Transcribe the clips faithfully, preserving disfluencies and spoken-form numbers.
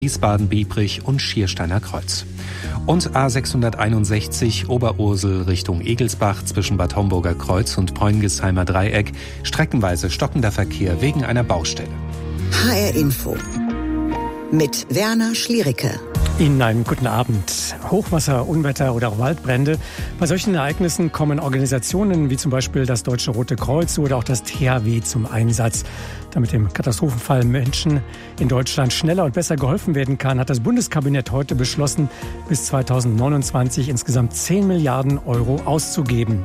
Wiesbaden-Biebrich und Schiersteiner Kreuz. Und A sechshunderteinundsechzig Oberursel Richtung Egelsbach zwischen Bad Homburger Kreuz und Preungesheimer Dreieck. Streckenweise stockender Verkehr wegen einer Baustelle. H R Info mit Werner Schliericke. Ihnen einen guten Abend. Hochwasser, Unwetter oder auch Waldbrände. Bei solchen Ereignissen kommen Organisationen wie zum Beispiel das Deutsche Rote Kreuz oder auch das T H W zum Einsatz. Damit dem Katastrophenfall Menschen in Deutschland schneller und besser geholfen werden kann, hat das Bundeskabinett heute beschlossen, bis zweitausendneunundzwanzig insgesamt zehn Milliarden Euro auszugeben.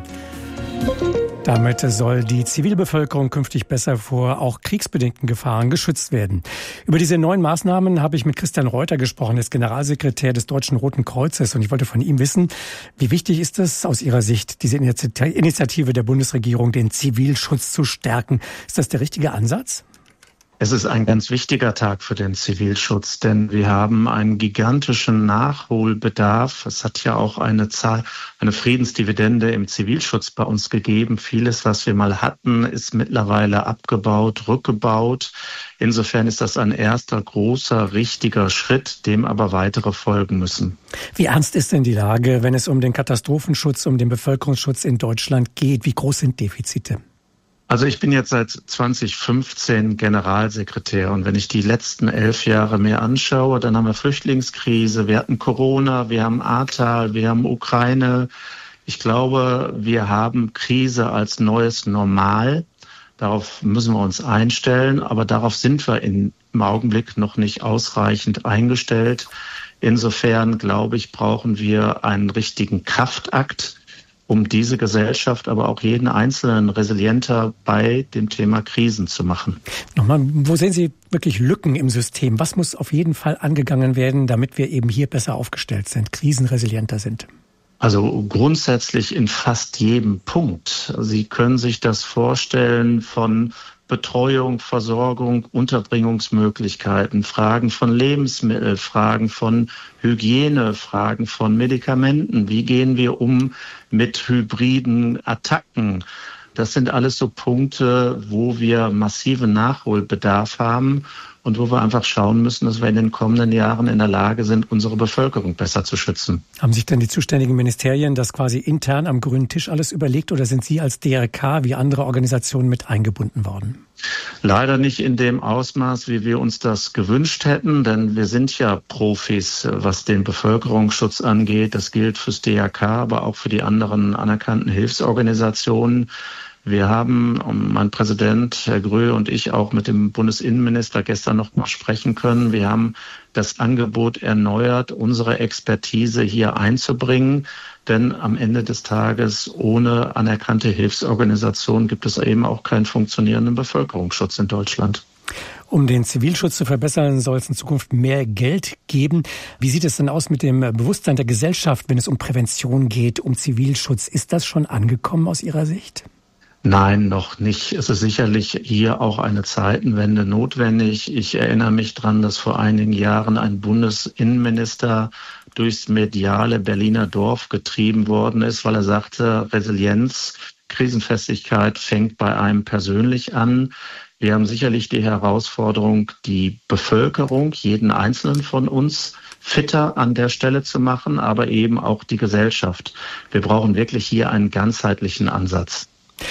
Damit soll die Zivilbevölkerung künftig besser vor auch kriegsbedingten Gefahren geschützt werden. Über diese neuen Maßnahmen habe ich mit Christian Reuter gesprochen, er ist Generalsekretär des Deutschen Roten Kreuzes. Und ich wollte von ihm wissen, wie wichtig ist es aus Ihrer Sicht, diese Initiative der Bundesregierung, den Zivilschutz zu stärken? Ist das der richtige Ansatz? Es ist ein ganz wichtiger Tag für den Zivilschutz, denn wir haben einen gigantischen Nachholbedarf. Es hat ja auch eine Zahl, eine Friedensdividende im Zivilschutz bei uns gegeben. Vieles, was wir mal hatten, ist mittlerweile abgebaut, rückgebaut. Insofern ist das ein erster großer, richtiger Schritt, dem aber weitere folgen müssen. Wie ernst ist denn die Lage, wenn es um den Katastrophenschutz, um den Bevölkerungsschutz in Deutschland geht? Wie groß sind Defizite? Also ich bin jetzt seit zwanzig fünfzehn Generalsekretär und wenn ich die letzten elf Jahre mir anschaue, dann haben wir Flüchtlingskrise, wir hatten Corona, wir haben Ahrtal, wir haben Ukraine. Ich glaube, wir haben Krise als neues Normal. Darauf müssen wir uns einstellen, aber darauf sind wir im Augenblick noch nicht ausreichend eingestellt. Insofern, glaube ich, brauchen wir einen richtigen Kraftakt, um diese Gesellschaft, aber auch jeden Einzelnen resilienter bei dem Thema Krisen zu machen. Nochmal, wo sehen Sie wirklich Lücken im System? Was muss auf jeden Fall angegangen werden, damit wir eben hier besser aufgestellt sind, krisenresilienter sind? Also grundsätzlich in fast jedem Punkt. Sie können sich das vorstellen von Betreuung, Versorgung, Unterbringungsmöglichkeiten, Fragen von Lebensmitteln, Fragen von Hygiene, Fragen von Medikamenten. Wie gehen wir um mit hybriden Attacken? Das sind alles so Punkte, wo wir massiven Nachholbedarf haben und wo wir einfach schauen müssen, dass wir in den kommenden Jahren in der Lage sind, unsere Bevölkerung besser zu schützen. Haben sich denn die zuständigen Ministerien das quasi intern am grünen Tisch alles überlegt oder sind Sie als D R K wie andere Organisationen mit eingebunden worden? Leider nicht in dem Ausmaß, wie wir uns das gewünscht hätten, denn wir sind ja Profis, was den Bevölkerungsschutz angeht. Das gilt fürs D R K, aber auch für die anderen anerkannten Hilfsorganisationen. Wir haben, mein Präsident, Herr Grö und ich auch mit dem Bundesinnenminister gestern noch mal sprechen können. Wir haben das Angebot erneuert, unsere Expertise hier einzubringen. Denn am Ende des Tages ohne anerkannte Hilfsorganisation gibt es eben auch keinen funktionierenden Bevölkerungsschutz in Deutschland. Um den Zivilschutz zu verbessern, soll es in Zukunft mehr Geld geben. Wie sieht es denn aus mit dem Bewusstsein der Gesellschaft, wenn es um Prävention geht, um Zivilschutz? Ist das schon angekommen aus Ihrer Sicht? Nein, noch nicht. Es ist sicherlich hier auch eine Zeitenwende notwendig. Ich erinnere mich dran, dass vor einigen Jahren ein Bundesinnenminister durchs mediale Berliner Dorf getrieben worden ist, weil er sagte, Resilienz, Krisenfestigkeit fängt bei einem persönlich an. Wir haben sicherlich die Herausforderung, die Bevölkerung, jeden Einzelnen von uns, fitter an der Stelle zu machen, aber eben auch die Gesellschaft. Wir brauchen wirklich hier einen ganzheitlichen Ansatz.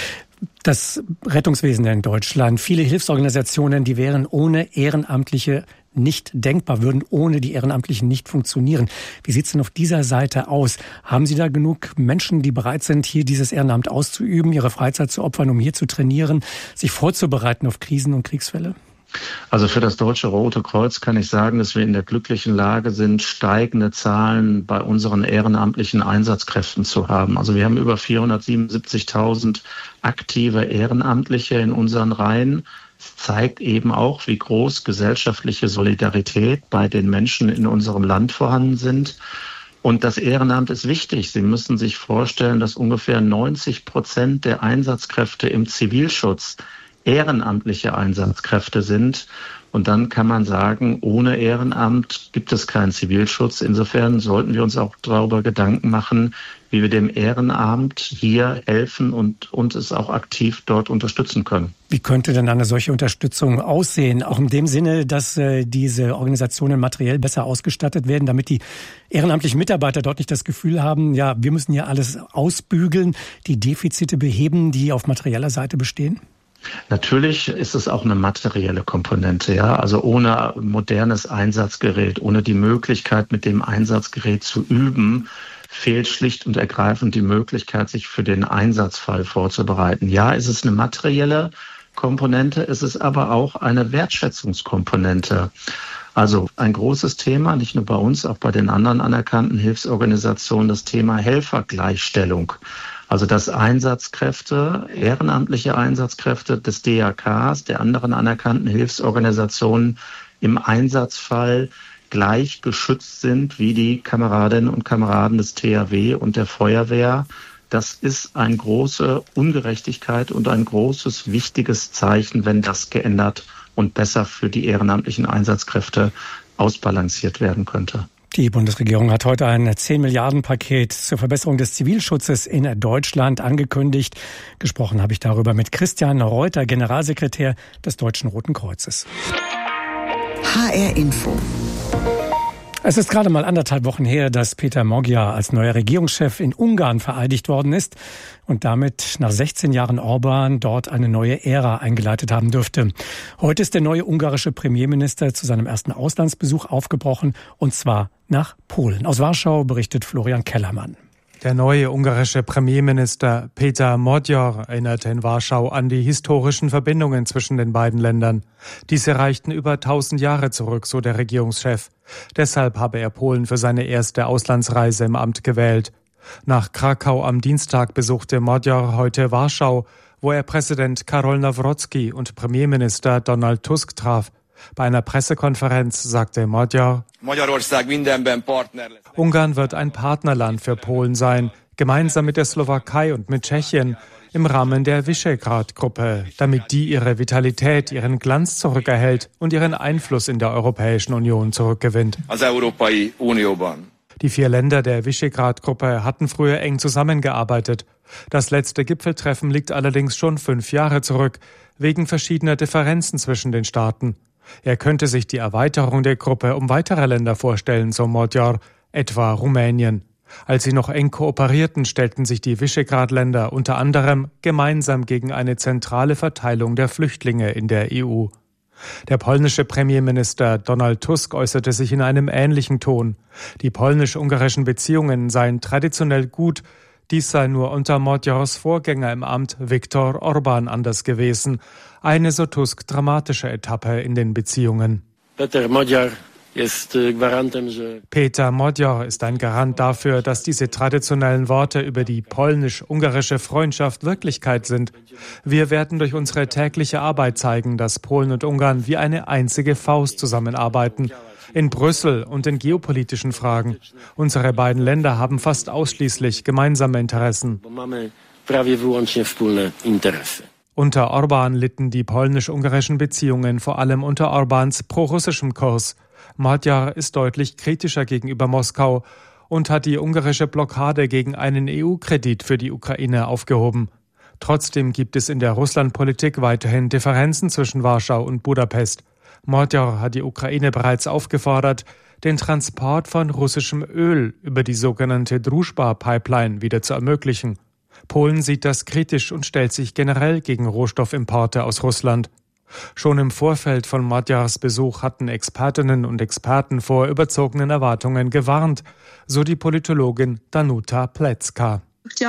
Das Rettungswesen in Deutschland, viele Hilfsorganisationen, die wären ohne Ehrenamtliche nicht denkbar, würden ohne die Ehrenamtlichen nicht funktionieren. Wie sieht es denn auf dieser Seite aus? Haben Sie da genug Menschen, die bereit sind, hier dieses Ehrenamt auszuüben, ihre Freizeit zu opfern, um hier zu trainieren, sich vorzubereiten auf Krisen und Kriegsfälle? Also für das Deutsche Rote Kreuz kann ich sagen, dass wir in der glücklichen Lage sind, steigende Zahlen bei unseren ehrenamtlichen Einsatzkräften zu haben. Also wir haben über vierhundertsiebenundsiebzigtausend aktive Ehrenamtliche in unseren Reihen. Es zeigt eben auch, wie groß gesellschaftliche Solidarität bei den Menschen in unserem Land vorhanden sind. Und das Ehrenamt ist wichtig. Sie müssen sich vorstellen, dass ungefähr neunzig Prozent der Einsatzkräfte im Zivilschutz ehrenamtliche Einsatzkräfte sind. Und dann kann man sagen, ohne Ehrenamt gibt es keinen Zivilschutz. Insofern sollten wir uns auch darüber Gedanken machen, wie wir dem Ehrenamt hier helfen und, und es auch aktiv dort unterstützen können. Wie könnte denn eine solche Unterstützung aussehen? Auch in dem Sinne, dass äh, diese Organisationen materiell besser ausgestattet werden, damit die ehrenamtlichen Mitarbeiter dort nicht das Gefühl haben, ja, wir müssen hier alles ausbügeln, die Defizite beheben, die auf materieller Seite bestehen? Natürlich ist es auch eine materielle Komponente, ja. Also ohne modernes Einsatzgerät, ohne die Möglichkeit, mit dem Einsatzgerät zu üben, fehlt schlicht und ergreifend die Möglichkeit, sich für den Einsatzfall vorzubereiten. Ja, es ist eine materielle Komponente, es ist aber auch eine Wertschätzungskomponente. Also ein großes Thema, nicht nur bei uns, auch bei den anderen anerkannten Hilfsorganisationen, das Thema Helfergleichstellung. Also dass Einsatzkräfte, ehrenamtliche Einsatzkräfte des D R Ks, der anderen anerkannten Hilfsorganisationen im Einsatzfall gleich geschützt sind wie die Kameradinnen und Kameraden des T H W und der Feuerwehr. Das ist eine große Ungerechtigkeit und ein großes, wichtiges Zeichen, wenn das geändert und besser für die ehrenamtlichen Einsatzkräfte ausbalanciert werden könnte. Die Bundesregierung hat heute ein zehn Milliarden Paket zur Verbesserung des Zivilschutzes in Deutschland angekündigt. Gesprochen habe ich darüber mit Christian Reuter, Generalsekretär des Deutschen Roten Kreuzes. H R Info. Es ist gerade mal anderthalb Wochen her, dass Peter Magyar als neuer Regierungschef in Ungarn vereidigt worden ist und damit nach sechzehn Jahren Orban dort eine neue Ära eingeleitet haben dürfte. Heute ist der neue ungarische Premierminister zu seinem ersten Auslandsbesuch aufgebrochen, und zwar nach Polen. Aus Warschau berichtet Florian Kellermann. Der neue ungarische Premierminister Peter Magyar erinnerte in Warschau an die historischen Verbindungen zwischen den beiden Ländern. Diese reichten über tausend Jahre zurück, so der Regierungschef. Deshalb habe er Polen für seine erste Auslandsreise im Amt gewählt. Nach Krakau am Dienstag besuchte Magyar heute Warschau, wo er Präsident Karol Nawrocki und Premierminister Donald Tusk traf. Bei einer Pressekonferenz sagte Magyar, Ungarn wird ein Partnerland für Polen sein, gemeinsam mit der Slowakei und mit Tschechien im Rahmen der Visegrad-Gruppe, damit die ihre Vitalität, ihren Glanz zurückerhält und ihren Einfluss in der Europäischen Union zurückgewinnt. Die vier Länder der Visegrad-Gruppe hatten früher eng zusammengearbeitet. Das letzte Gipfeltreffen liegt allerdings schon fünf Jahre zurück, wegen verschiedener Differenzen zwischen den Staaten. Er könnte sich die Erweiterung der Gruppe um weitere Länder vorstellen, so Magyar, etwa Rumänien. Als sie noch eng kooperierten, stellten sich die Visegrad-Länder unter anderem gemeinsam gegen eine zentrale Verteilung der Flüchtlinge in der E U. Der polnische Premierminister Donald Tusk äußerte sich in einem ähnlichen Ton. Die polnisch-ungarischen Beziehungen seien traditionell gut. Dies sei nur unter Magyars Vorgänger im Amt Viktor Orbán anders gewesen. Eine, so Tusk, dramatische Etappe in den Beziehungen. Peter Magyar ist Garantem, że Peter Magyar ist ein Garant dafür, dass diese traditionellen Worte über die polnisch-ungarische Freundschaft Wirklichkeit sind. Wir werden durch unsere tägliche Arbeit zeigen, dass Polen und Ungarn wie eine einzige Faust zusammenarbeiten. In Brüssel und in geopolitischen Fragen. Unsere beiden Länder haben fast ausschließlich gemeinsame Interessen. Unter Orbán litten die polnisch-ungarischen Beziehungen vor allem unter Orbáns prorussischem Kurs. Magyar ist deutlich kritischer gegenüber Moskau und hat die ungarische Blockade gegen einen E U-Kredit für die Ukraine aufgehoben. Trotzdem gibt es in der Russlandpolitik weiterhin Differenzen zwischen Warschau und Budapest. Magyar hat die Ukraine bereits aufgefordert, den Transport von russischem Öl über die sogenannte Druzhba-Pipeline wieder zu ermöglichen. Polen sieht das kritisch und stellt sich generell gegen Rohstoffimporte aus Russland. Schon im Vorfeld von Magyars Besuch hatten Expertinnen und Experten vor überzogenen Erwartungen gewarnt, so die Politologin Danuta Plecka.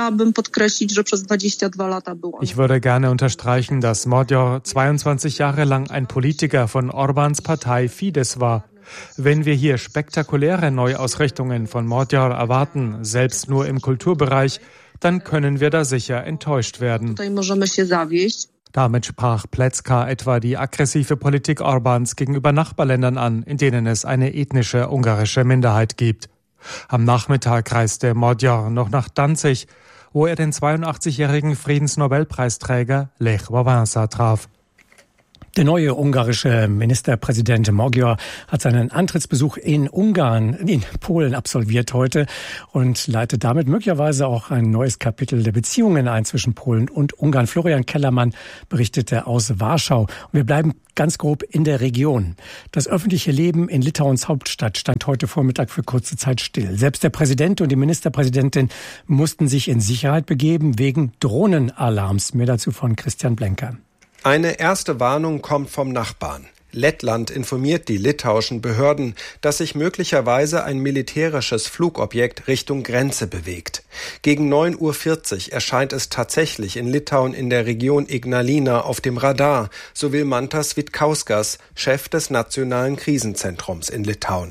Ich würde gerne unterstreichen, dass Magyar zweiundzwanzig Jahre lang ein Politiker von Orbáns Partei Fidesz war. Wenn wir hier spektakuläre Neuausrichtungen von Magyar erwarten, selbst nur im Kulturbereich, dann können wir da sicher enttäuscht werden. Damit sprach Plecka etwa die aggressive Politik Orbáns gegenüber Nachbarländern an, in denen es eine ethnische ungarische Minderheit gibt. Am Nachmittag reiste Magyar noch nach Danzig, wo er den zweiundachtzigjährigen Friedensnobelpreisträger Lech Wałęsa traf. Der neue ungarische Ministerpräsident Magyar hat seinen Antrittsbesuch in Ungarn, in Polen absolviert heute und leitet damit möglicherweise auch ein neues Kapitel der Beziehungen ein zwischen Polen und Ungarn. Florian Kellermann berichtete aus Warschau. Und wir bleiben ganz grob in der Region. Das öffentliche Leben in Litauens Hauptstadt stand heute Vormittag für kurze Zeit still. Selbst der Präsident und die Ministerpräsidentin mussten sich in Sicherheit begeben wegen Drohnenalarms. Mehr dazu von Christian Blenker. Eine erste Warnung kommt vom Nachbarn. Lettland informiert die litauischen Behörden, dass sich möglicherweise ein militärisches Flugobjekt Richtung Grenze bewegt. Gegen neun Uhr vierzig erscheint es tatsächlich in Litauen in der Region Ignalina auf dem Radar, so will Mantas Vitkauskas, Chef des Nationalen Krisenzentrums in Litauen.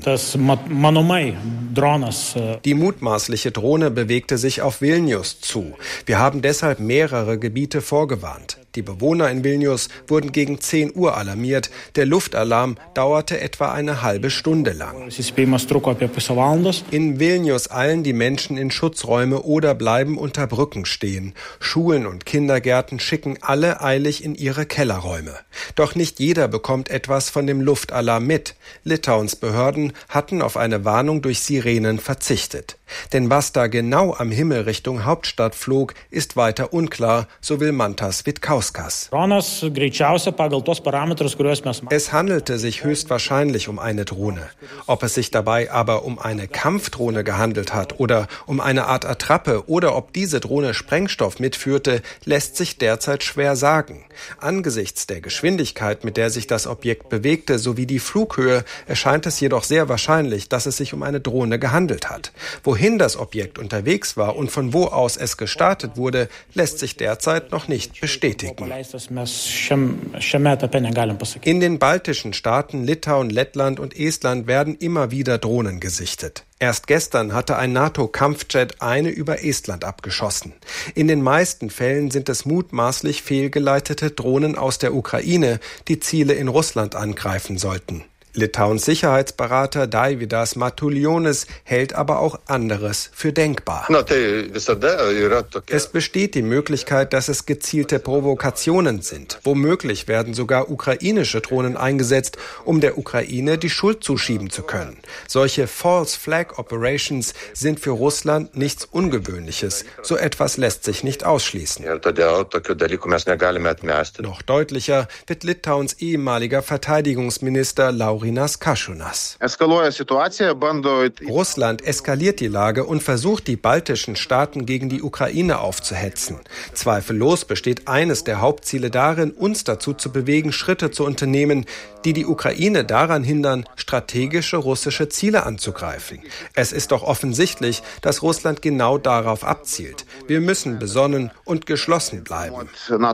Die mutmaßliche Drohne bewegte sich auf Vilnius zu. Wir haben deshalb mehrere Gebiete vorgewarnt. Die Bewohner in Vilnius wurden gegen zehn Uhr alarmiert. Der Luftalarm dauerte etwa eine halbe Stunde lang. In Vilnius eilen die Menschen in Schutzräume oder bleiben unter Brücken stehen. Schulen und Kindergärten schicken alle eilig in ihre Kellerräume. Doch nicht jeder bekommt etwas von dem Luftalarm mit. Litauens Behörden hatten auf eine Warnung durch Sirenen verzichtet. Denn was da genau am Himmel Richtung Hauptstadt flog, ist weiter unklar, so will Mantas Vitkauskas. Es handelte sich höchstwahrscheinlich um eine Drohne. Ob es sich dabei aber um eine Kampfdrohne gehandelt hat oder um eine Art Attrappe oder ob diese Drohne Sprengstoff mitführte, lässt sich derzeit schwer sagen. Angesichts der Geschwindigkeit, mit der sich das Objekt bewegte, sowie die Flughöhe, erscheint es jedoch sehr wahrscheinlich, dass es sich um eine Drohne gehandelt hat. Wohin das Objekt unterwegs war und von wo aus es gestartet wurde, lässt sich derzeit noch nicht bestätigen. In den baltischen Staaten Litauen, Lettland und Estland werden immer wieder Drohnen gesichtet. Erst gestern hatte ein NATO-Kampfjet eine über Estland abgeschossen. In den meisten Fällen sind es mutmaßlich fehlgeleitete Drohnen aus der Ukraine, die Ziele in Russland angreifen sollten. Litauens Sicherheitsberater Daividas Matulionis hält aber auch anderes für denkbar. Es besteht die Möglichkeit, dass es gezielte Provokationen sind. Womöglich werden sogar ukrainische Drohnen eingesetzt, um der Ukraine die Schuld zuschieben zu können. Solche False Flag Operations sind für Russland nichts Ungewöhnliches. So etwas lässt sich nicht ausschließen. Noch deutlicher wird Litauens ehemaliger Verteidigungsminister Laurinas Kasčiūnas. Russland eskaliert die Lage und versucht, die baltischen Staaten gegen die Ukraine aufzuhetzen. Zweifellos besteht eines der Hauptziele darin, uns dazu zu bewegen, Schritte zu unternehmen, die die Ukraine daran hindern, strategische russische Ziele anzugreifen. Es ist doch offensichtlich, dass Russland genau darauf abzielt. Wir müssen besonnen und geschlossen bleiben.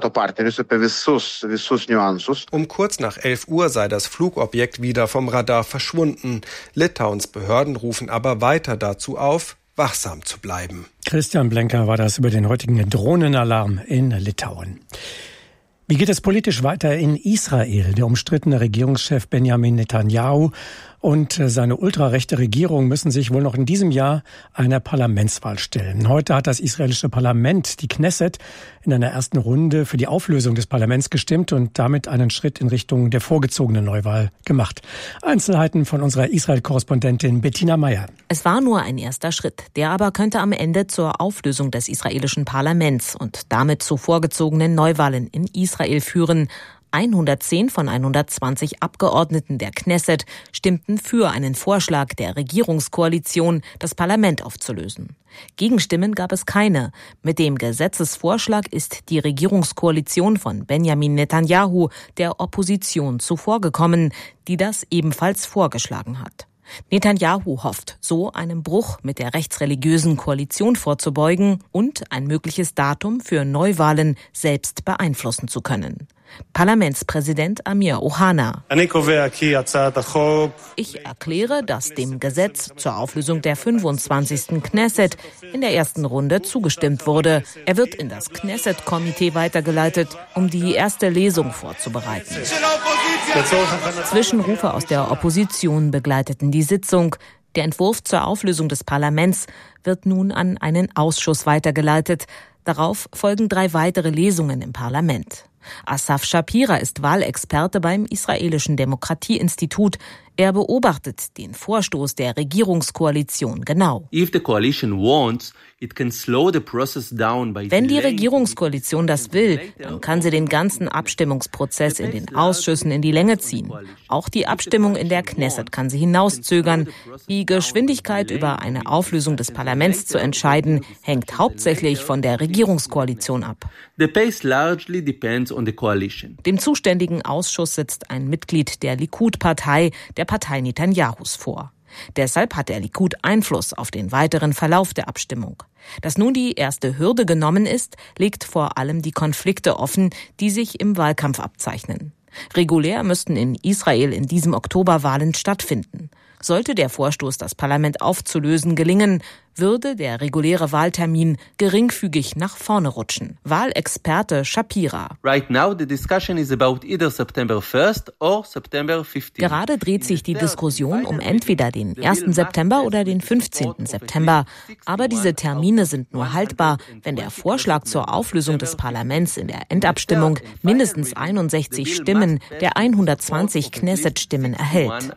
Um kurz nach elf Uhr sei das Flugobjekt wieder vom Radar verschwunden. Litauens Behörden rufen aber weiter dazu auf, wachsam zu bleiben. Christian Blenker war das über den heutigen Drohnenalarm in Litauen. Wie geht es politisch weiter in Israel? Der umstrittene Regierungschef Benjamin Netanyahu und seine ultrarechte Regierung müssen sich wohl noch in diesem Jahr einer Parlamentswahl stellen. Heute hat das israelische Parlament, die Knesset, in einer ersten Runde für die Auflösung des Parlaments gestimmt und damit einen Schritt in Richtung der vorgezogenen Neuwahl gemacht. Einzelheiten von unserer Israel-Korrespondentin Bettina Meyer. Es war nur ein erster Schritt, der aber könnte am Ende zur Auflösung des israelischen Parlaments und damit zu vorgezogenen Neuwahlen in Israel führen. hundertzehn von hundertzwanzig Abgeordneten der Knesset stimmten für einen Vorschlag der Regierungskoalition, das Parlament aufzulösen. Gegenstimmen gab es keine. Mit dem Gesetzesvorschlag ist die Regierungskoalition von Benjamin Netanyahu der Opposition zuvorgekommen, die das ebenfalls vorgeschlagen hat. Netanyahu hofft, so einem Bruch mit der rechtsreligiösen Koalition vorzubeugen und ein mögliches Datum für Neuwahlen selbst beeinflussen zu können. Parlamentspräsident Amir Ohana. Ich erkläre, dass dem Gesetz zur Auflösung der fünfundzwanzigsten Knesset in der ersten Runde zugestimmt wurde. Er wird in das Knesset-Komitee weitergeleitet, um die erste Lesung vorzubereiten. Zwischenrufe aus der Opposition begleiteten die Sitzung. Der Entwurf zur Auflösung des Parlaments wird nun an einen Ausschuss weitergeleitet. Darauf folgen drei weitere Lesungen im Parlament. Asaf Shapira ist Wahlexperte beim israelischen Demokratieinstitut. Er beobachtet den Vorstoß der Regierungskoalition genau. Wenn die Regierungskoalition das will, dann kann sie den ganzen Abstimmungsprozess in den Ausschüssen in die Länge ziehen. Auch die Abstimmung in der Knesset kann sie hinauszögern. Die Geschwindigkeit, über eine Auflösung des Parlaments zu entscheiden, hängt hauptsächlich von der Regierungskoalition ab. Dem zuständigen Ausschuss sitzt ein Mitglied der Likud-Partei, der Partei Netanyahus, vor. Deshalb hat der Likud Einfluss auf den weiteren Verlauf der Abstimmung. Dass nun die erste Hürde genommen ist, legt vor allem die Konflikte offen, die sich im Wahlkampf abzeichnen. Regulär müssten in Israel in diesem Oktober Wahlen stattfinden. Sollte der Vorstoß, das Parlament aufzulösen, gelingen, würde der reguläre Wahltermin geringfügig nach vorne rutschen. Wahlexperte Shapira. Right now the discussion is about either September first or September fifteenth. Gerade dreht sich die Diskussion um entweder den ersten September oder den fünfzehnten September. Aber diese Termine sind nur haltbar, wenn der Vorschlag zur Auflösung des Parlaments in der Endabstimmung mindestens einundsechzig Stimmen der hundertzwanzig Knesset-Stimmen erhält.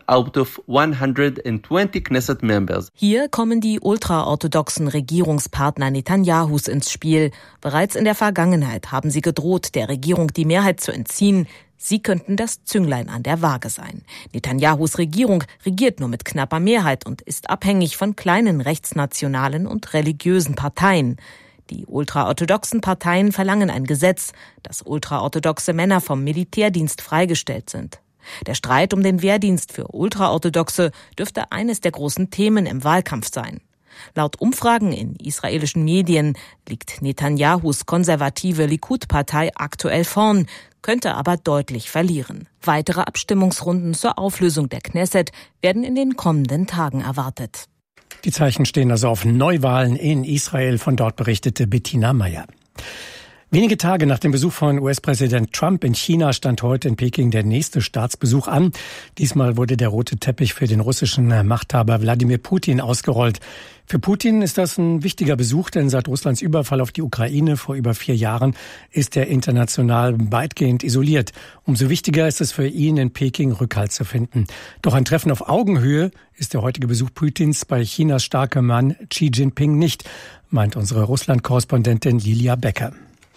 Hier kommen die ultraorthodoxen Regierungspartner Netanyahus ins Spiel. Bereits in der Vergangenheit haben sie gedroht, der Regierung die Mehrheit zu entziehen. Sie könnten das Zünglein an der Waage sein. Netanyahus Regierung regiert nur mit knapper Mehrheit und ist abhängig von kleinen rechtsnationalen und religiösen Parteien. Die ultraorthodoxen Parteien verlangen ein Gesetz, dass ultraorthodoxe Männer vom Militärdienst freigestellt sind. Der Streit um den Wehrdienst für Ultraorthodoxe dürfte eines der großen Themen im Wahlkampf sein. Laut Umfragen in israelischen Medien liegt Netanyahus konservative Likud-Partei aktuell vorn, könnte aber deutlich verlieren. Weitere Abstimmungsrunden zur Auflösung der Knesset werden in den kommenden Tagen erwartet. Die Zeichen stehen also auf Neuwahlen in Israel. Von dort berichtete Bettina Meyer. Wenige Tage nach dem Besuch von U S-Präsident Trump in China stand heute in Peking der nächste Staatsbesuch an. Diesmal wurde der rote Teppich für den russischen Machthaber Wladimir Putin ausgerollt. Für Putin ist das ein wichtiger Besuch, denn seit Russlands Überfall auf die Ukraine vor über vier Jahren ist er international weitgehend isoliert. Umso wichtiger ist es für ihn, in Peking Rückhalt zu finden. Doch ein Treffen auf Augenhöhe ist der heutige Besuch Putins bei Chinas starkem Mann Xi Jinping nicht, meint unsere Russland-Korrespondentin Lilia Becker.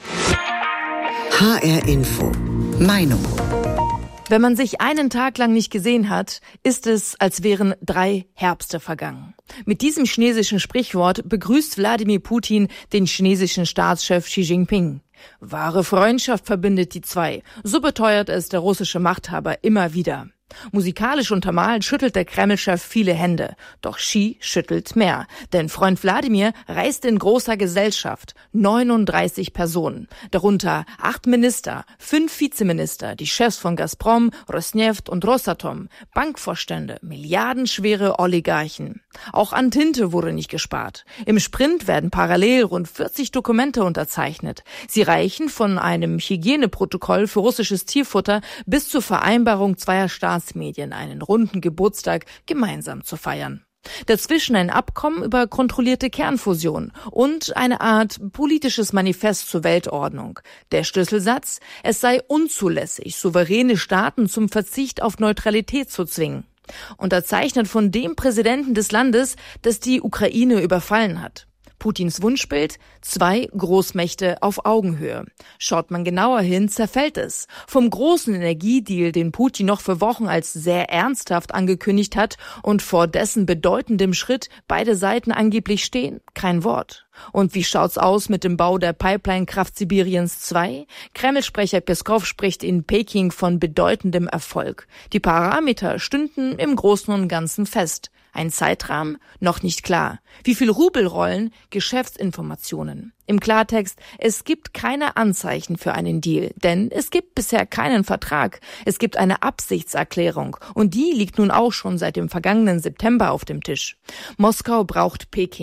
H R Info. Meinung. Wenn man sich einen Tag lang nicht gesehen hat, ist es, als wären drei Herbste vergangen. Mit diesem chinesischen Sprichwort begrüßt Wladimir Putin den chinesischen Staatschef Xi Jinping. Wahre Freundschaft verbindet die zwei, so beteuert es der russische Machthaber immer wieder. Musikalisch untermalt schüttelt der Kreml-Chef viele Hände. Doch Xi schüttelt mehr. Denn Freund Wladimir reist in großer Gesellschaft. neununddreißig Personen. Darunter acht Minister, fünf Vizeminister, die Chefs von Gazprom, Rosneft und Rosatom, Bankvorstände, milliardenschwere Oligarchen. Auch an Tinte wurde nicht gespart. Im Sprint werden parallel rund vierzig Dokumente unterzeichnet. Sie reichen von einem Hygieneprotokoll für russisches Tierfutter bis zur Vereinbarung zweier Staatsmedien, einen runden Geburtstag gemeinsam zu feiern. Dazwischen ein Abkommen über kontrollierte Kernfusion und eine Art politisches Manifest zur Weltordnung. Der Schlüsselsatz: Es sei unzulässig, souveräne Staaten zum Verzicht auf Neutralität zu zwingen. Unterzeichnet von dem Präsidenten des Landes, das die Ukraine überfallen hat. Putins Wunschbild: zwei Großmächte auf Augenhöhe. Schaut man genauer hin, zerfällt es. Vom großen Energiedeal, den Putin noch für Wochen als sehr ernsthaft angekündigt hat und vor dessen bedeutendem Schritt beide Seiten angeblich stehen, kein Wort. Und wie schaut's aus mit dem Bau der Pipeline-Kraft Sibiriens zwei? Kreml-Sprecher Peskow spricht in Peking von bedeutendem Erfolg. Die Parameter stünden im Großen und Ganzen fest. Ein Zeitrahmen? Noch nicht klar. Wie viel Rubel rollen? Geschäftsinformationen. Im Klartext: Es gibt keine Anzeichen für einen Deal, denn es gibt bisher keinen Vertrag. Es gibt eine Absichtserklärung und die liegt nun auch schon seit dem vergangenen September auf dem Tisch. Moskau braucht Peking.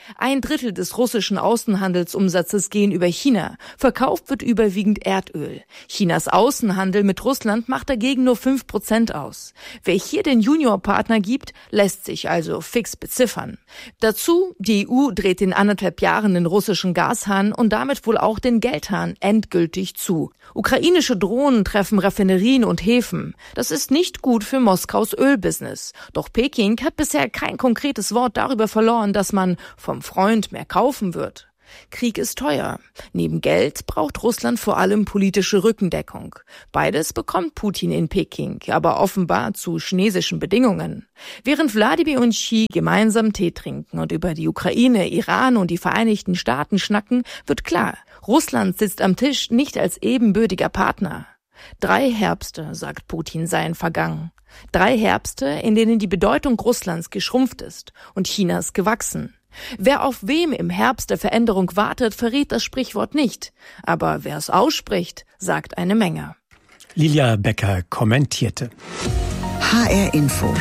Ein Drittel des russischen Außenhandelsumsatzes gehen über China. Verkauft wird überwiegend Erdöl. Chinas Außenhandel mit Russland macht dagegen nur fünf Prozent aus. Wer hier den Juniorpartner gibt, lässt sich also fix beziffern. Dazu, die E U dreht in anderthalb Jahren den russischen Gashahn und damit wohl auch den Geldhahn endgültig zu. Ukrainische Drohnen treffen Raffinerien und Häfen. Das ist nicht gut für Moskaus Ölbusiness. Doch Peking hat bisher kein konkretes Wort darüber verloren, dass man vom Freund mehr kaufen wird. Krieg ist teuer. Neben Geld braucht Russland vor allem politische Rückendeckung. Beides bekommt Putin in Peking, aber offenbar zu chinesischen Bedingungen. Während Wladimir und Xi gemeinsam Tee trinken und über die Ukraine, Iran und die Vereinigten Staaten schnacken, wird klar, Russland sitzt am Tisch nicht als ebenbürtiger Partner. Drei Herbste, sagt Putin, seien vergangen. Drei Herbste, in denen die Bedeutung Russlands geschrumpft ist und Chinas gewachsen. Wer auf wem im Herbst der Veränderung wartet, verrät das Sprichwort nicht. Aber wer es ausspricht, sagt eine Menge. Lilia Becker kommentierte. H R Info.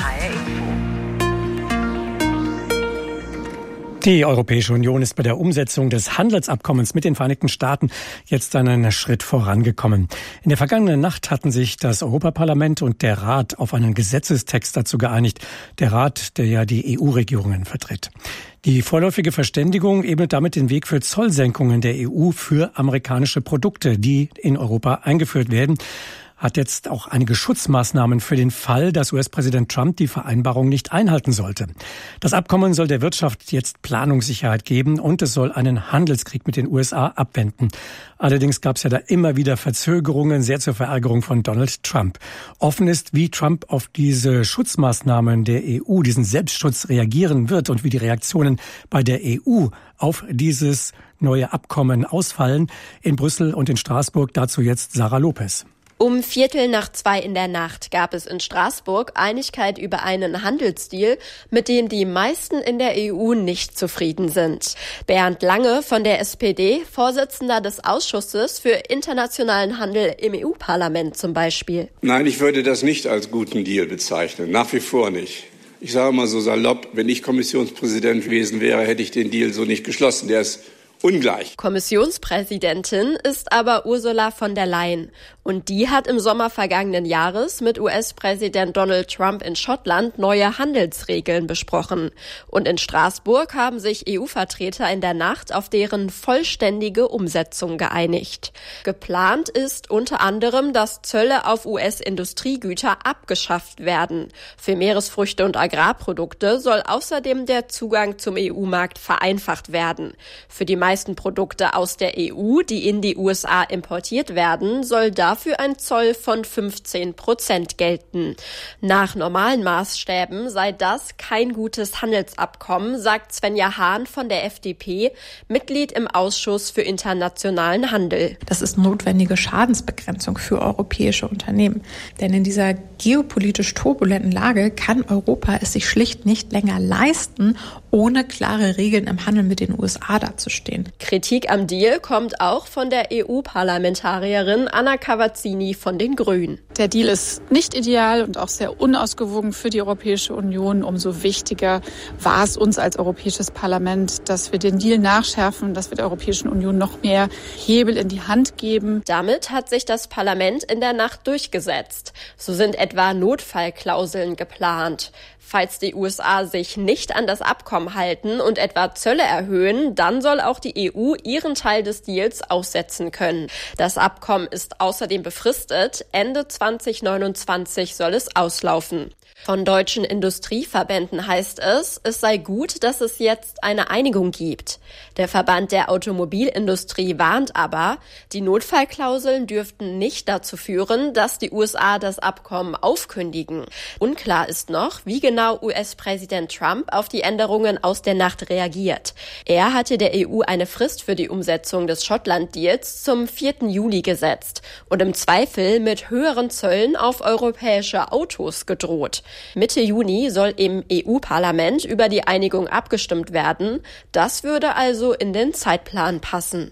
Die Europäische Union ist bei der Umsetzung des Handelsabkommens mit den Vereinigten Staaten jetzt einen Schritt vorangekommen. In der vergangenen Nacht hatten sich das Europaparlament und der Rat auf einen Gesetzestext dazu geeinigt. Der Rat, der ja die E U-Regierungen vertritt. Die vorläufige Verständigung ebnet damit den Weg für Zollsenkungen der E U für amerikanische Produkte, die in Europa eingeführt werden. Hat jetzt auch einige Schutzmaßnahmen für den Fall, dass U S-Präsident Trump die Vereinbarung nicht einhalten sollte. Das Abkommen soll der Wirtschaft jetzt Planungssicherheit geben und es soll einen Handelskrieg mit den U S A abwenden. Allerdings gab es ja da immer wieder Verzögerungen, sehr zur Verärgerung von Donald Trump. Offen ist, wie Trump auf diese Schutzmaßnahmen der E U, diesen Selbstschutz reagieren wird und wie die Reaktionen bei der E U auf dieses neue Abkommen ausfallen. In Brüssel und in Straßburg dazu jetzt Sarah Lopez. Um Viertel nach zwei in der Nacht gab es in Straßburg Einigkeit über einen Handelsdeal, mit dem die meisten in der E U nicht zufrieden sind. Bernd Lange von der S P D, Vorsitzender des Ausschusses für internationalen Handel im E U-Parlament zum Beispiel. Nein, ich würde das nicht als guten Deal bezeichnen, nach wie vor nicht. Ich sage mal so salopp, wenn ich Kommissionspräsident gewesen wäre, hätte ich den Deal so nicht geschlossen. Der ist ungleich. Kommissionspräsidentin ist aber Ursula von der Leyen. Und die hat im Sommer vergangenen Jahres mit U S-Präsident Donald Trump in Schottland neue Handelsregeln besprochen. Und in Straßburg haben sich E U-Vertreter in der Nacht auf deren vollständige Umsetzung geeinigt. Geplant ist unter anderem, dass Zölle auf U S-Industriegüter abgeschafft werden. Für Meeresfrüchte und Agrarprodukte soll außerdem der Zugang zum E U-Markt vereinfacht werden. Für die meisten Produkte aus der E U, die in die U S A importiert werden, soll dafür ein Zoll von fünfzehn Prozent gelten. Nach normalen Maßstäben sei das kein gutes Handelsabkommen, sagt Svenja Hahn von der F D P, Mitglied im Ausschuss für internationalen Handel. Das ist notwendige Schadensbegrenzung für europäische Unternehmen. Denn in dieser geopolitisch turbulenten Lage kann Europa es sich schlicht nicht länger leisten, ohne klare Regeln im Handel mit den U S A dazustehen. Kritik am Deal kommt auch von der E U-Parlamentarierin Anna Cavazzini von den Grünen. Der Deal ist nicht ideal und auch sehr unausgewogen für die Europäische Union. Umso wichtiger war es uns als Europäisches Parlament, dass wir den Deal nachschärfen, dass wir der Europäischen Union noch mehr Hebel in die Hand geben. Damit hat sich das Parlament in der Nacht durchgesetzt. So sind etwa Notfallklauseln geplant. Falls die U S A sich nicht an das Abkommen halten und etwa Zölle erhöhen, dann soll auch die E U ihren Teil des Deals aussetzen können. Das Abkommen ist außerdem befristet. Ende zwanzig neunundzwanzig soll es auslaufen. Von deutschen Industrieverbänden heißt es, es sei gut, dass es jetzt eine Einigung gibt. Der Verband der Automobilindustrie warnt aber, die Notfallklauseln dürften nicht dazu führen, dass die U S A das Abkommen aufkündigen. Unklar ist noch, wie genau U S-Präsident Trump auf die Änderungen aus der Nacht reagiert. Er hatte der E U eine Frist für die Umsetzung des Schottland-Deals zum vierten Juli gesetzt und im Zweifel mit höheren Zöllen auf europäische Autos gedroht. Mitte Juni soll im E U-Parlament über die Einigung abgestimmt werden. Das würde also in den Zeitplan passen.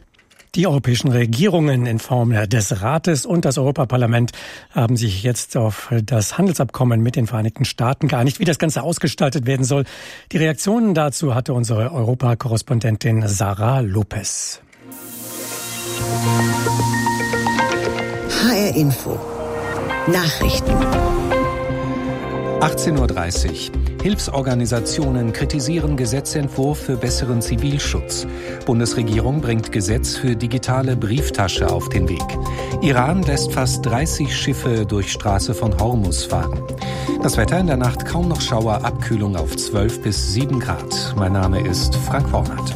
Die europäischen Regierungen in Form des Rates und das Europaparlament haben sich jetzt auf das Handelsabkommen mit den Vereinigten Staaten geeinigt, wie das Ganze ausgestaltet werden soll. Die Reaktionen dazu hatte unsere Europakorrespondentin Sarah Lopez. H R Info. Nachrichten. achtzehn Uhr dreißig. Hilfsorganisationen kritisieren Gesetzentwurf für besseren Zivilschutz. Bundesregierung bringt Gesetz für digitale Brieftasche auf den Weg. Iran lässt fast dreißig Schiffe durch Straße von Hormuz fahren. Das Wetter in der Nacht kaum noch Schauer, Abkühlung auf zwölf bis sieben Grad. Mein Name ist Frank Hornert.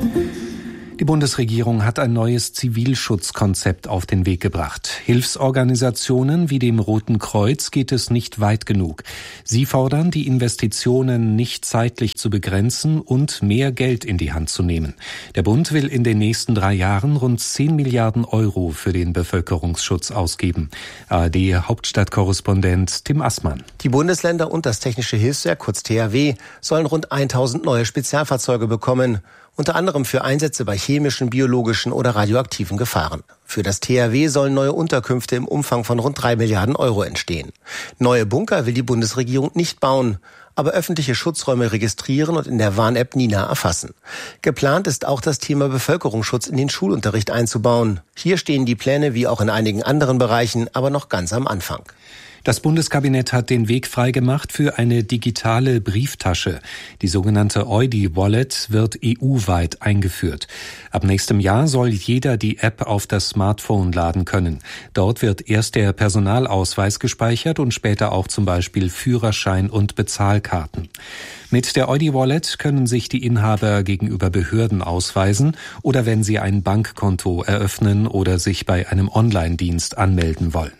Die Bundesregierung hat ein neues Zivilschutzkonzept auf den Weg gebracht. Hilfsorganisationen wie dem Roten Kreuz geht es nicht weit genug. Sie fordern, die Investitionen nicht zeitlich zu begrenzen und mehr Geld in die Hand zu nehmen. Der Bund will in den nächsten drei Jahren rund zehn Milliarden Euro für den Bevölkerungsschutz ausgeben. A R D-Hauptstadtkorrespondent Tim Assmann. Die Bundesländer und das Technische Hilfswerk, kurz T H W, sollen rund tausend neue Spezialfahrzeuge bekommen. Unter anderem für Einsätze bei chemischen, biologischen oder radioaktiven Gefahren. Für das T H W sollen neue Unterkünfte im Umfang von rund drei Milliarden Euro entstehen. Neue Bunker will die Bundesregierung nicht bauen, aber öffentliche Schutzräume registrieren und in der Warn-App Nina erfassen. Geplant ist auch das Thema Bevölkerungsschutz in den Schulunterricht einzubauen. Hier stehen die Pläne wie auch in einigen anderen Bereichen aber noch ganz am Anfang. Das Bundeskabinett hat den Weg freigemacht für eine digitale Brieftasche. Die sogenannte Eudi-Wallet wird E U-weit eingeführt. Ab nächstem Jahr soll jeder die App auf das Smartphone laden können. Dort wird erst der Personalausweis gespeichert und später auch zum Beispiel Führerschein und Bezahlkarten. Mit der Eudi-Wallet können sich die Inhaber gegenüber Behörden ausweisen oder wenn sie ein Bankkonto eröffnen oder sich bei einem Online-Dienst anmelden wollen.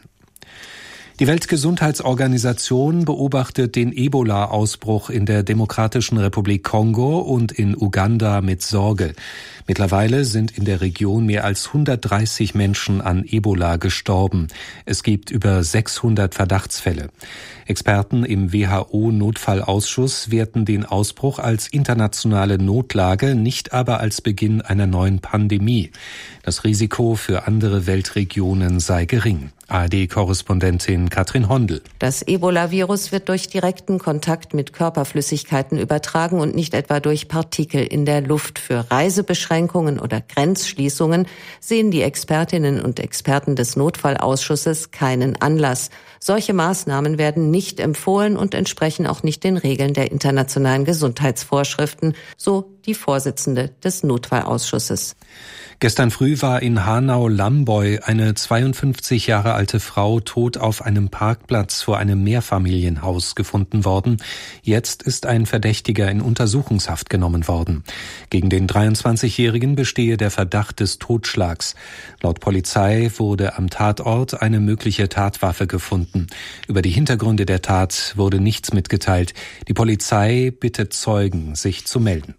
Die Weltgesundheitsorganisation beobachtet den Ebola-Ausbruch in der Demokratischen Republik Kongo und in Uganda mit Sorge. Mittlerweile sind in der Region mehr als hundertdreißig Menschen an Ebola gestorben. Es gibt über sechshundert Verdachtsfälle. Experten im W H O-Notfallausschuss werten den Ausbruch als internationale Notlage, nicht aber als Beginn einer neuen Pandemie. Das Risiko für andere Weltregionen sei gering. A R D-Korrespondentin Katrin Hondel. Das Ebola-Virus wird durch direkten Kontakt mit Körperflüssigkeiten übertragen und nicht etwa durch Partikel in der Luft. Für Reisebeschränkungen oder Grenzschließungen sehen die Expertinnen und Experten des Notfallausschusses keinen Anlass. Solche Maßnahmen werden nicht empfohlen und entsprechen auch nicht den Regeln der internationalen Gesundheitsvorschriften, so die Vorsitzende des Notfallausschusses. Gestern früh war in Hanau-Lamboy eine zweiundfünfzig Jahre alte Frau tot auf einem Parkplatz vor einem Mehrfamilienhaus gefunden worden. Jetzt ist ein Verdächtiger in Untersuchungshaft genommen worden. Gegen den dreiundzwanzigjährigen bestehe der Verdacht des Totschlags. Laut Polizei wurde am Tatort eine mögliche Tatwaffe gefunden. Über die Hintergründe der Tat wurde nichts mitgeteilt. Die Polizei bittet Zeugen, sich zu melden.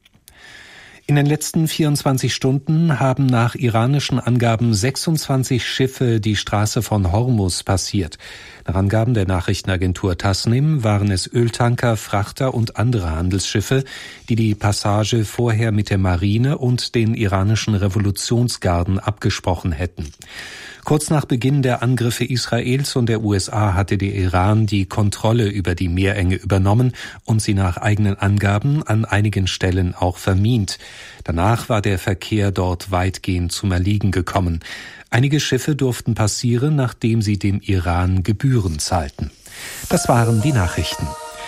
In den letzten vierundzwanzig Stunden haben nach iranischen Angaben sechsundzwanzig Schiffe die Straße von Hormuz passiert. Nach Angaben der Nachrichtenagentur Tasnim waren es Öltanker, Frachter und andere Handelsschiffe, die die Passage vorher mit der Marine und den iranischen Revolutionsgarden abgesprochen hätten. Kurz nach Beginn der Angriffe Israels und der U S A hatte der Iran die Kontrolle über die Meerenge übernommen und sie nach eigenen Angaben an einigen Stellen auch vermint. Danach war der Verkehr dort weitgehend zum Erliegen gekommen. Einige Schiffe durften passieren, nachdem sie dem Iran Gebühren zahlten. Das waren die Nachrichten.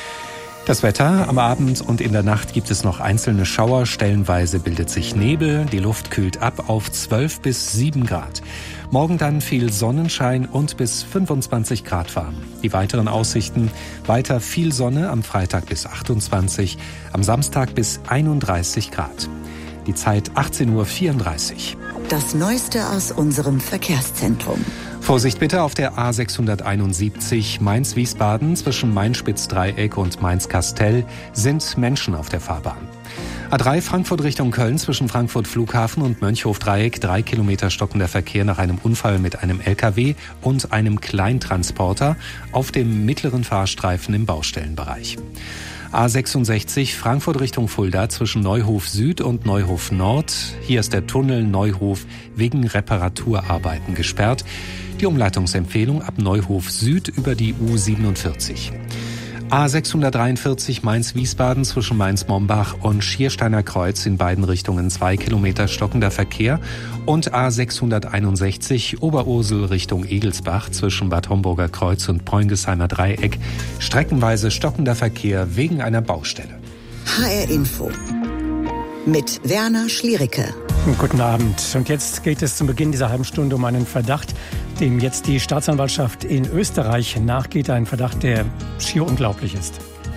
Das Wetter: Am Abend und in der Nacht gibt es noch einzelne Schauer, stellenweise bildet sich Nebel, die Luft kühlt ab auf zwölf bis sieben Grad. Morgen dann viel Sonnenschein und bis fünfundzwanzig Grad warm. Die weiteren Aussichten: weiter viel Sonne, am Freitag bis achtundzwanzig, am Samstag bis einunddreißig Grad. Die Zeit achtzehn Uhr vierunddreißig. Das Neueste aus unserem Verkehrszentrum. Vorsicht bitte auf der A sechshunderteinundsiebzig Mainz-Wiesbaden zwischen Main-Spitz-Dreieck und Mainz-Kastel sind Menschen auf der Fahrbahn. A drei Frankfurt Richtung Köln zwischen Frankfurt Flughafen und Mönchhof-Dreieck, drei Kilometer stockender Verkehr nach einem Unfall mit einem L K W und einem Kleintransporter auf dem mittleren Fahrstreifen im Baustellenbereich. A sechsundsechzig Frankfurt Richtung Fulda zwischen Neuhof Süd und Neuhof Nord. Hier ist der Tunnel Neuhof wegen Reparaturarbeiten gesperrt. Die Umleitungsempfehlung ab Neuhof Süd über die U siebenundvierzig. A sechshundertdreiundvierzig Mainz-Wiesbaden zwischen Mainz-Mombach und Schiersteiner Kreuz in beiden Richtungen zwei Kilometer stockender Verkehr und A sechshunderteinundsechzig Oberursel Richtung Egelsbach zwischen Bad Homburger Kreuz und Poingesheimer Dreieck streckenweise stockender Verkehr wegen einer Baustelle. H R Info mit Werner Schliericke. Guten Abend. Und jetzt geht es zum Beginn dieser halben Stunde um einen Verdacht, dem jetzt die Staatsanwaltschaft in Österreich nachgeht. Ein Verdacht, der schier unglaublich ist.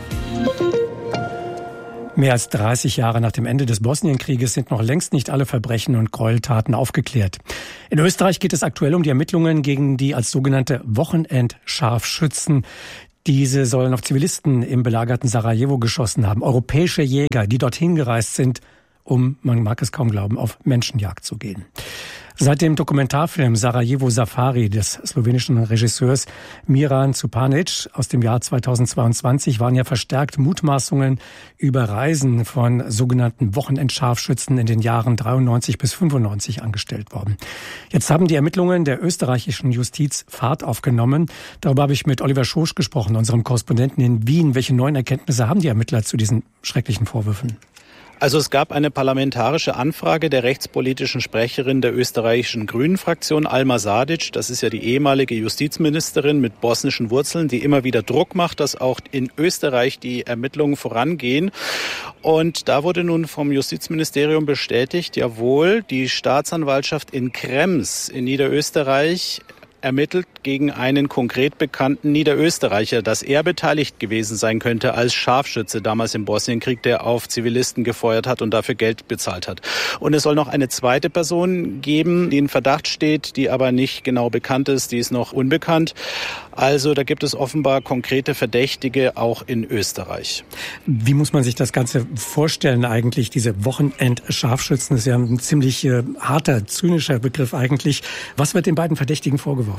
Mehr als dreißig Jahre nach dem Ende des Bosnienkrieges sind noch längst nicht alle Verbrechen und Gräueltaten aufgeklärt. In Österreich geht es aktuell um die Ermittlungen gegen die als sogenannte Wochenendscharfschützen. Diese sollen auf Zivilisten im belagerten Sarajevo geschossen haben. Europäische Jäger, die dorthin gereist sind, um, man mag es kaum glauben, auf Menschenjagd zu gehen. Seit dem Dokumentarfilm Sarajevo Safari des slowenischen Regisseurs Miran Cupanic aus dem Jahr zweitausendzweiundzwanzig waren ja verstärkt Mutmaßungen über Reisen von sogenannten Wochenendscharfschützen in den Jahren dreiundneunzig bis fünfundneunzig angestellt worden. Jetzt haben die Ermittlungen der österreichischen Justiz Fahrt aufgenommen. Darüber habe ich mit Oliver Schosch gesprochen, unserem Korrespondenten in Wien. Welche neuen Erkenntnisse haben die Ermittler zu diesen schrecklichen Vorwürfen? Also es gab eine parlamentarische Anfrage der rechtspolitischen Sprecherin der österreichischen Grünen-Fraktion, Alma Sadic. Das ist ja die ehemalige Justizministerin mit bosnischen Wurzeln, die immer wieder Druck macht, dass auch in Österreich die Ermittlungen vorangehen. Und da wurde nun vom Justizministerium bestätigt, jawohl, die Staatsanwaltschaft in Krems in Niederösterreich ermittelt gegen einen konkret bekannten Niederösterreicher, dass er beteiligt gewesen sein könnte als Scharfschütze damals im Bosnienkrieg, der auf Zivilisten gefeuert hat und dafür Geld bezahlt hat. Und es soll noch eine zweite Person geben, die in Verdacht steht, die aber nicht genau bekannt ist, die ist noch unbekannt. Also da gibt es offenbar konkrete Verdächtige auch in Österreich. Wie muss man sich das Ganze vorstellen eigentlich, diese Wochenend-Scharfschützen? Das ist ja ein ziemlich äh, harter, zynischer Begriff eigentlich. Was wird den beiden Verdächtigen vorgeworfen?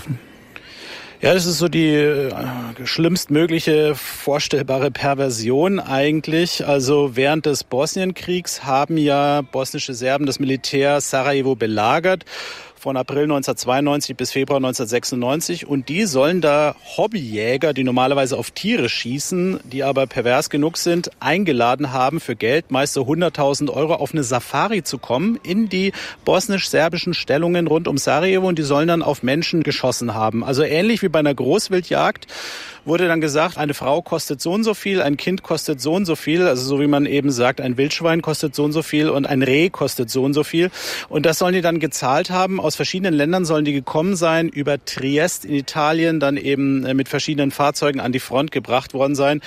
Ja, das ist so die äh, schlimmstmögliche vorstellbare Perversion eigentlich. Also während des Bosnienkriegs haben ja bosnische Serben das Militär Sarajevo belagert. Von April neunzehnhundertzweiundneunzig bis Februar neunzehnhundertsechsundneunzig. Und die sollen da Hobbyjäger, die normalerweise auf Tiere schießen, die aber pervers genug sind, eingeladen haben, für Geld, meist so hunderttausend Euro, auf eine Safari zu kommen in die bosnisch-serbischen Stellungen rund um Sarajevo. Und die sollen dann auf Menschen geschossen haben. Also ähnlich wie bei einer Großwildjagd wurde dann gesagt, eine Frau kostet so und so viel, ein Kind kostet so und so viel. Also so wie man eben sagt, ein Wildschwein kostet so und so viel und ein Reh kostet so und so viel. Und das sollen die dann gezahlt haben. Aus verschiedenen Ländern sollen die gekommen sein, über Triest in Italien, dann eben mit verschiedenen Fahrzeugen an die Front gebracht worden sein.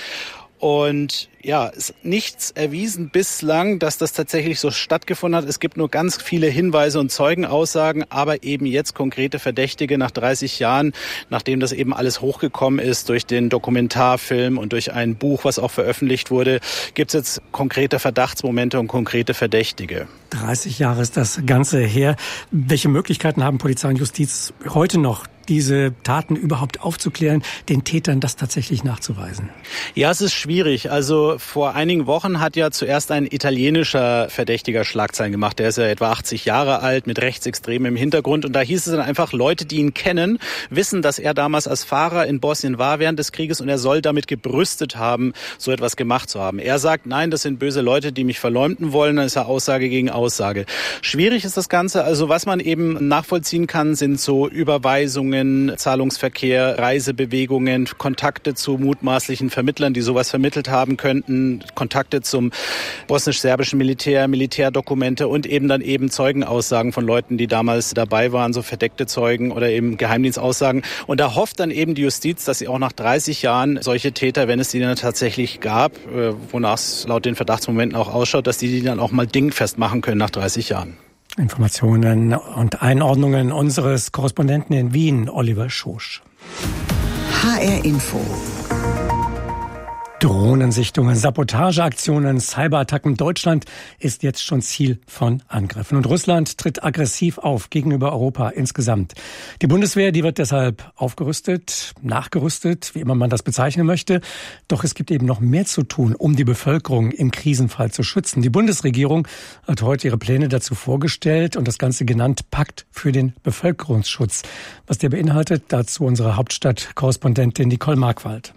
Und ja, ist nichts erwiesen bislang, dass das tatsächlich so stattgefunden hat. Es gibt nur ganz viele Hinweise und Zeugenaussagen, aber eben jetzt konkrete Verdächtige nach dreißig Jahren, nachdem das eben alles hochgekommen ist durch den Dokumentarfilm und durch ein Buch, was auch veröffentlicht wurde, gibt es jetzt konkrete Verdachtsmomente und konkrete Verdächtige. dreißig Jahre ist das Ganze her. Welche Möglichkeiten haben Polizei und Justiz heute noch, diese Taten überhaupt aufzuklären, den Tätern das tatsächlich nachzuweisen? Ja, es ist schwierig. Also vor einigen Wochen hat ja zuerst ein italienischer Verdächtiger Schlagzeilen gemacht. Der ist ja etwa achtzig Jahre alt, mit Rechtsextremen im Hintergrund. Und da hieß es dann einfach, Leute, die ihn kennen, wissen, dass er damals als Fahrer in Bosnien war während des Krieges und er soll damit gebrüstet haben, so etwas gemacht zu haben. Er sagt, nein, das sind böse Leute, die mich verleumden wollen. Dann ist ja Aussage gegen Aussage. Schwierig ist das Ganze. Also was man eben nachvollziehen kann, sind so Überweisungen, Zahlungsverkehr, Reisebewegungen, Kontakte zu mutmaßlichen Vermittlern, die sowas vermittelt haben könnten, Kontakte zum bosnisch-serbischen Militär, Militärdokumente und eben dann eben Zeugenaussagen von Leuten, die damals dabei waren, so verdeckte Zeugen oder eben Geheimdienstaussagen. Und da hofft dann eben die Justiz, dass sie auch nach dreißig Jahren solche Täter, wenn es die dann tatsächlich gab, wonach es laut den Verdachtsmomenten auch ausschaut, dass die die dann auch mal dingfest machen können nach dreißig Jahren. Informationen und Einordnungen unseres Korrespondenten in Wien, Oliver Schosch. H R Info. Drohnensichtungen, Sabotageaktionen, Cyberattacken. Deutschland ist jetzt schon Ziel von Angriffen. Und Russland tritt aggressiv auf gegenüber Europa insgesamt. Die Bundeswehr, die wird deshalb aufgerüstet, nachgerüstet, wie immer man das bezeichnen möchte. Doch es gibt eben noch mehr zu tun, um die Bevölkerung im Krisenfall zu schützen. Die Bundesregierung hat heute ihre Pläne dazu vorgestellt und das Ganze genannt Pakt für den Bevölkerungsschutz. Was der beinhaltet, dazu unsere Hauptstadtkorrespondentin Nicole Markwald.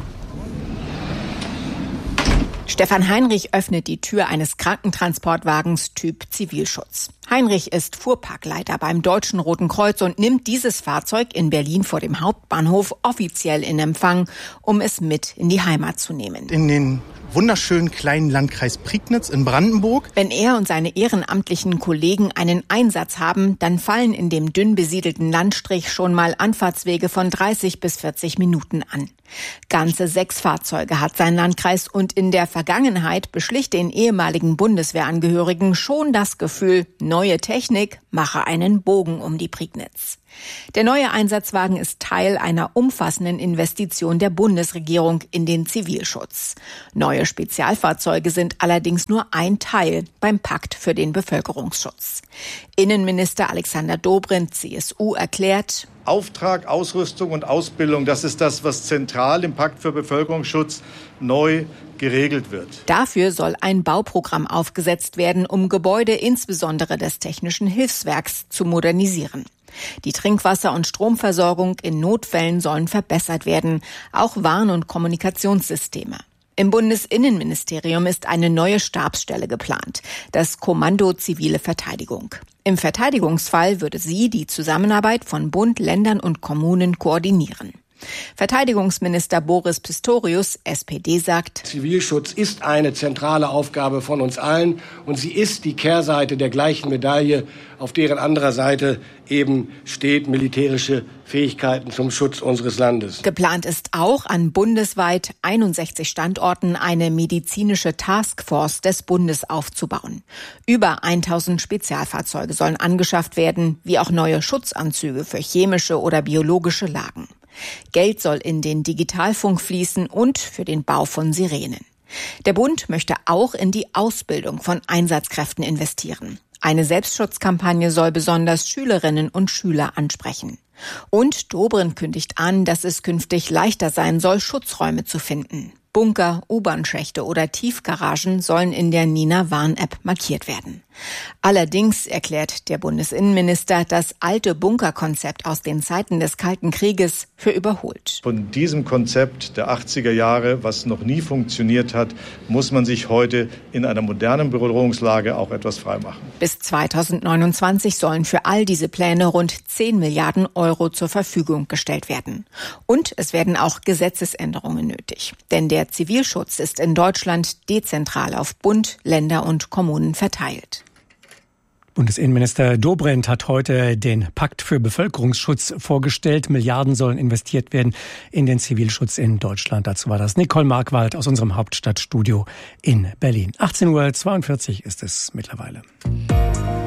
Stefan Heinrich öffnet die Tür eines Krankentransportwagens Typ Zivilschutz. Heinrich ist Fuhrparkleiter beim Deutschen Roten Kreuz und nimmt dieses Fahrzeug in Berlin vor dem Hauptbahnhof offiziell in Empfang, um es mit in die Heimat zu nehmen. In den wunderschönen kleinen Landkreis Prignitz in Brandenburg. Wenn er und seine ehrenamtlichen Kollegen einen Einsatz haben, dann fallen in dem dünn besiedelten Landstrich schon mal Anfahrtswege von dreißig bis vierzig Minuten an. Ganze sechs Fahrzeuge hat sein Landkreis und in der Vergangenheit beschlich den ehemaligen Bundeswehrangehörigen schon das Gefühl, neue Technik mache einen Bogen um die Prignitz. Der neue Einsatzwagen ist Teil einer umfassenden Investition der Bundesregierung in den Zivilschutz. Neue Spezialfahrzeuge sind allerdings nur ein Teil beim Pakt für den Bevölkerungsschutz. Innenminister Alexander Dobrindt, C S U, erklärt: Auftrag, Ausrüstung und Ausbildung, das ist das, was zentral im Pakt für Bevölkerungsschutz neu geregelt wird. Dafür soll ein Bauprogramm aufgesetzt werden, um Gebäude insbesondere des Technischen Hilfswerks zu modernisieren. Die Trinkwasser- und Stromversorgung in Notfällen sollen verbessert werden, auch Warn- und Kommunikationssysteme. Im Bundesinnenministerium ist eine neue Stabsstelle geplant, das Kommando Zivile Verteidigung. Im Verteidigungsfall würde sie die Zusammenarbeit von Bund, Ländern und Kommunen koordinieren. Verteidigungsminister Boris Pistorius, S P D, sagt: Zivilschutz ist eine zentrale Aufgabe von uns allen und sie ist die Kehrseite der gleichen Medaille, auf deren anderer Seite eben steht militärische Fähigkeiten zum Schutz unseres Landes. Geplant ist auch, an bundesweit einundsechzig Standorten eine medizinische Taskforce des Bundes aufzubauen. Über tausend Spezialfahrzeuge sollen angeschafft werden, wie auch neue Schutzanzüge für chemische oder biologische Lagen. Geld soll in den Digitalfunk fließen und für den Bau von Sirenen. Der Bund möchte auch in die Ausbildung von Einsatzkräften investieren. Eine Selbstschutzkampagne soll besonders Schülerinnen und Schüler ansprechen. Und Dobrindt kündigt an, dass es künftig leichter sein soll, Schutzräume zu finden. Bunker, U-Bahn-Schächte oder Tiefgaragen sollen in der Nina-Warn-App markiert werden. Allerdings erklärt der Bundesinnenminister das alte Bunkerkonzept aus den Zeiten des Kalten Krieges für überholt. Von diesem Konzept der achtziger Jahre, was noch nie funktioniert hat, muss man sich heute in einer modernen Bedrohungslage auch etwas freimachen. Bis zweitausendneunundzwanzig sollen für all diese Pläne rund zehn Milliarden Euro zur Verfügung gestellt werden. Und es werden auch Gesetzesänderungen nötig. Denn der Zivilschutz ist in Deutschland dezentral auf Bund, Länder und Kommunen verteilt. Bundesinnenminister Dobrindt hat heute den Pakt für Bevölkerungsschutz vorgestellt. Milliarden sollen investiert werden in den Zivilschutz in Deutschland. Dazu war das Nicole Markwald aus unserem Hauptstadtstudio in Berlin. achtzehn Uhr zweiundvierzig ist es mittlerweile.